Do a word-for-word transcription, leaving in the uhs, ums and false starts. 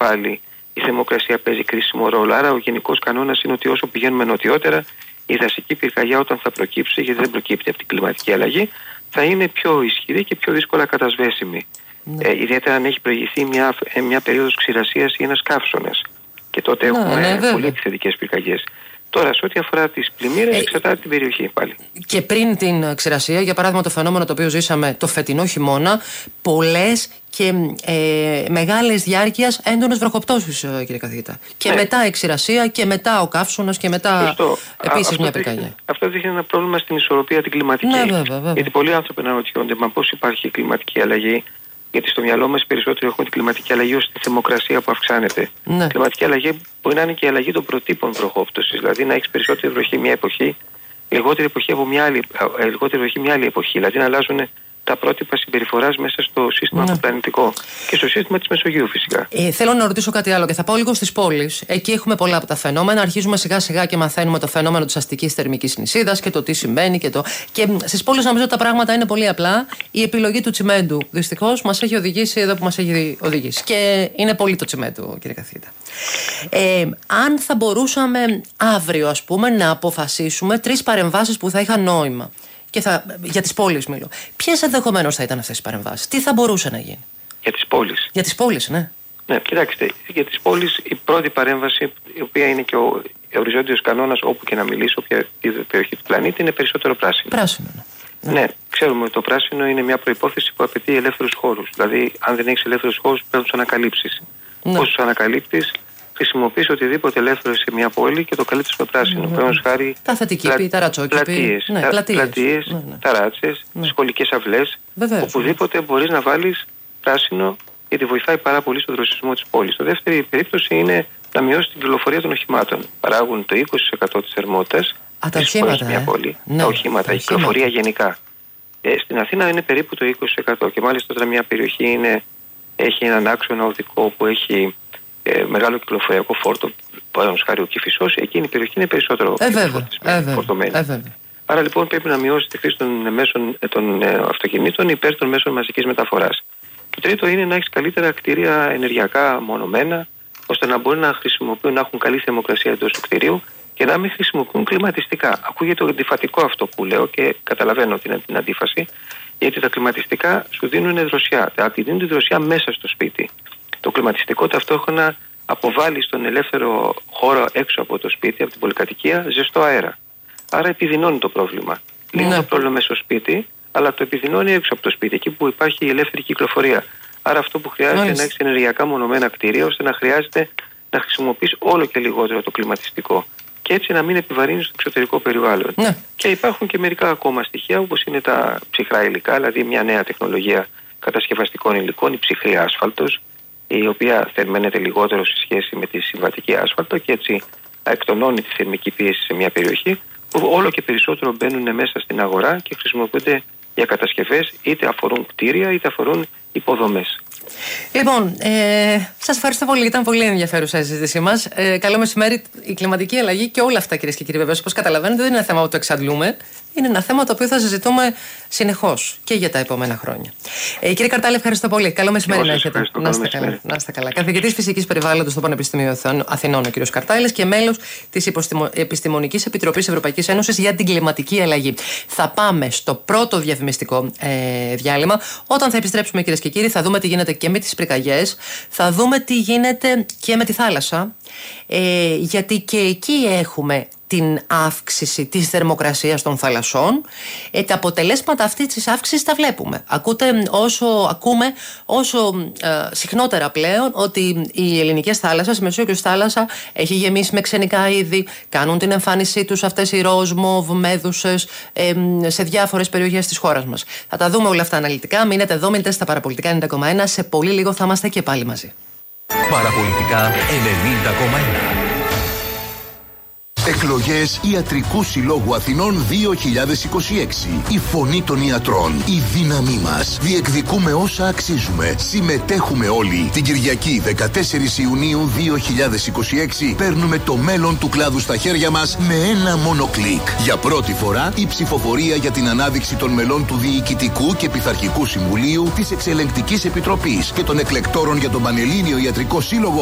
πάλι η θερμοκρασία παίζει κρίσιμο ρόλο. Άρα ο γενικός κανόνας είναι ότι όσο πηγαίνουμε νοτιότερα, η δασική πυρκαγιά όταν θα προκύψει, γιατί δεν προκύπτει από την κλιματική αλλαγή, θα είναι πιο ισχυρή και πιο δύσκολα κατασβέσιμη. Ναι. Ε, ιδιαίτερα αν έχει προηγηθεί μια, μια περίοδος ξηρασίας ή ένας καύσωνας. Και τότε ναι, έχουμε ναι, πολύ επιθετικές πυρκαγιές. Τώρα, σε ό,τι αφορά τις πλημμύρες, ε, εξαρτάται την περιοχή πάλι. Και πριν την ξηρασία, για παράδειγμα, το φαινόμενο το οποίο ζήσαμε το φετινό χειμώνα, πολλές και ε, μεγάλες διάρκειας έντονες βροχοπτώσεις, κύριε καθηγητά. Και ναι. μετά η ξηρασία και μετά ο καύσωνας και μετά επίσης μια πυρκαγιά. Αυτό δείχνει ένα πρόβλημα στην ισορροπία την κλιματική. Ναι, βέβαια, βέβαια. Γιατί πολλοί άνθρωποι αναρωτιόνται, μα πώς υπάρχει κλιματική αλλαγή. Γιατί στο μυαλό μας περισσότερο έχουμε την κλιματική αλλαγή ως τη θερμοκρασία που αυξάνεται. Ναι. Η κλιματική αλλαγή μπορεί να είναι και η αλλαγή των προτύπων βροχόπτωσης. Δηλαδή να έχεις περισσότερη βροχή μια εποχή, λιγότερη εποχή από μια άλλη, λιγότερη βροχή μια άλλη εποχή. Δηλαδή να αλλάζουν τα πρότυπα συμπεριφοράς μέσα στο σύστημα ναι. το πλανητικό και στο σύστημα της Μεσογείου φυσικά. Ε, θέλω να ρωτήσω κάτι άλλο και θα πάω λίγο στις πόλεις. Εκεί έχουμε πολλά από τα φαινόμενα. Αρχίζουμε σιγά σιγά και μαθαίνουμε το φαινόμενο της αστικής θερμικής νησίδας και το τι σημαίνει και το. Και στις πόλεις νομίζω ότι τα πράγματα είναι πολύ απλά. Η επιλογή του τσιμέντου δυστυχώς μας έχει οδηγήσει εδώ που μας έχει οδηγήσει. Και είναι πολύ το τσιμέντου, κύριε καθηγητά. Ε, αν θα μπορούσαμε αύριο, ας πούμε, να αποφασίσουμε τρεις παρεμβάσεις που θα είχαν νόημα. Και θα, για τις πόλεις μιλώ. Ποιες ενδεχομένως θα ήταν αυτές οι παρεμβάσεις, τι θα μπορούσε να γίνει. Για τις πόλεις. Για τις πόλεις, ναι. Ναι, κοιτάξτε, για τις πόλεις η πρώτη παρέμβαση, η οποία είναι και ο οριζόντιος κανόνας, όπου και να μιλήσω, όποια περιοχή του πλανήτη, είναι περισσότερο πράσινο. Πράσινο, ναι. Ναι, ξέρουμε ότι το πράσινο είναι μια προϋπόθεση που απαιτεί ελεύθερους χώρους. Δηλαδή, αν δεν έχεις ελεύθερους χώρους, πρέπει να τους ανακαλύψεις. Ναι. Πώς τους ανακαλύπτεις, χρησιμοποιείς οτιδήποτε ελεύθερο σε μια πόλη και το καλύπτεις με πράσινο. Mm-hmm. Παραδείγματος χάρη. Τα θετικήπη, τα ρατσόκηπη. Πλατείες, ναι, τα, πλατείες, πλατείες ναι, ναι. ταράτσες, ναι. σχολικές αυλές. Βεβαίως, οπουδήποτε ναι. μπορείς να βάλεις πράσινο, γιατί βοηθάει πάρα πολύ στον δροσισμό της πόλης. Το δεύτερη περίπτωση είναι να μειώσει την κυκλοφορία των οχημάτων. Παράγουν το είκοσι τοις εκατό της θερμότητας. Α, τα οχήματα. Μια ε. πόλη. Ναι, τα οχήματα, η κυκλοφορία γενικά. Ε, στην Αθήνα είναι περίπου το είκοσι τοις εκατό. Και μάλιστα όταν μια περιοχή είναι, έχει έναν άξονα οδικό που έχει ε, μεγάλο κυκλοφοριακό φόρτο, παραδείγματος χάρη ο Κηφισός, εκείνη η περιοχή είναι περισσότερο ε, φορτωμένη. Ε, Άρα λοιπόν πρέπει να μειώσει τη χρήση των, μέσων, των ε, αυτοκινήτων υπέρ των μέσων μαζικής μεταφοράς. Το τρίτο είναι να έχεις καλύτερα κτίρια ενεργειακά μονομένα, ώστε να μπορούν να χρησιμοποιούν, να έχουν καλή θερμοκρασία εντός του κτηρίου και να μην χρησιμοποιούν κλιματιστικά. Ακούγεται αντιφατικό αυτό που λέω και καταλαβαίνω την, την αντίφαση, γιατί τα κλιματιστικά σου δίνουν δροσιά. Τα δίνουν τη δροσιά μέσα στο σπίτι. Το κλιματιστικό ταυτόχρονα αποβάλλει στον ελεύθερο χώρο έξω από το σπίτι, από την πολυκατοικία, ζεστό αέρα. Άρα επιδεινώνει το πρόβλημα. Λύνει ναι. το πρόβλημα μέσα στο σπίτι, αλλά το επιδεινώνει έξω από το σπίτι, εκεί που υπάρχει η ελεύθερη κυκλοφορία. Άρα αυτό που χρειάζεται είναι να έχεις ενεργειακά μονομένα κτίρια, ώστε να χρειάζεται να χρησιμοποιείς όλο και λιγότερο το κλιματιστικό. Και έτσι να μην επιβαρύνεις το εξωτερικό περιβάλλον. Ναι. Και υπάρχουν και μερικά ακόμα στοιχεία, όπως είναι τα ψυχρά υλικά, δηλαδή μια νέα τεχνολογία κατασκευαστικών υλικών, η ψυχρή άσφαλτος, η οποία θερμαίνεται λιγότερο σε σχέση με τη συμβατική άσφαλτο και έτσι εκτονώνει τη θερμική πίεση σε μια περιοχή, που όλο και περισσότερο μπαίνουν μέσα στην αγορά και χρησιμοποιούνται για κατασκευές, είτε αφορούν κτίρια είτε αφορούν υποδομές. Λοιπόν, ε, σας ευχαριστώ πολύ. Ήταν πολύ ενδιαφέρουσα η συζήτησή μας. Ε, καλό μεσημέρι. Η κλιματική αλλαγή και όλα αυτά, κυρίες και κύριοι, βεβαίως, όπως καταλαβαίνετε, δεν είναι ένα θέμα που το εξαντλούμε. Είναι ένα θέμα το οποίο θα συζητούμε συνεχώς και για τα επόμενα χρόνια. Ε, κύριε Καρτάλη, ευχαριστώ πολύ. Καλό μεσημέρι να έχετε. Να είστε καλά. Να είστε καλά. Καθηγητής Φυσικής Περιβάλλοντος στο Πανεπιστήμιο Αθηνών, ο κύριος Καρτάλης, και μέλος της Επιστημονικής Επιτροπής Ευρωπαϊκής Ένωσης για την Κλιματική Αλλαγή. Θα πάμε στο πρώτο διαφημιστικό ε, διάλειμμα. Όταν θα επιστρέψουμε, κυρίες και κύριοι, θα δούμε τι γίνεται και με τις πυρκαγιές, θα δούμε τι γίνεται και με τη θάλασσα. Ε, γιατί και εκεί έχουμε την αύξηση της θερμοκρασίας των θαλασσών. Ε, τα αποτελέσματα αυτής της αύξησης τα βλέπουμε. Ακούτε όσο, ακούμε όσο ε, συχνότερα πλέον ότι οι ελληνικές θάλασσες, η Μεσόγειος θάλασσα έχει γεμίσει με ξενικά είδη, κάνουν την εμφάνισή τους αυτές οι ροζ, μοβ, μέδουσες ε, σε διάφορες περιοχές της χώρας μας. Θα τα δούμε όλα αυτά αναλυτικά. Μείνετε εδώ, μείνετε στα Παραπολιτικά ενενήντα κόμμα ένα. Σε πολύ λίγο θα είμαστε και πάλι μαζί. Παραπολιτικά ενενήντα κόμμα ένα. Εκλογές Ιατρικού Συλλόγου Αθηνών δύο χιλιάδες είκοσι έξι. Η φωνή των ιατρών. Η δύναμή μας. Διεκδικούμε όσα αξίζουμε. Συμμετέχουμε όλοι. Την Κυριακή δεκατέσσερις Ιουνίου δύο χιλιάδες είκοσι έξι παίρνουμε το μέλλον του κλάδου στα χέρια μας με ένα μόνο κλικ. Για πρώτη φορά η ψηφοφορία για την ανάδειξη των μελών του Διοικητικού και Πειθαρχικού Συμβουλίου, της Εξελεγκτικής Επιτροπής και των εκλεκτόρων για τον Πανελλήνιο Ιατρικό Σύλλογο